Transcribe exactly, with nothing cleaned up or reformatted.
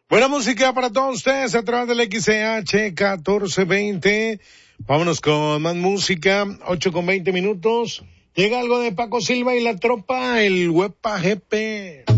Buena música para todos ustedes a través del X C H catorce veinte. Vámonos con más música, ocho con veinte minutos. Llega algo de Paco Silva y la tropa, el Huepa G P.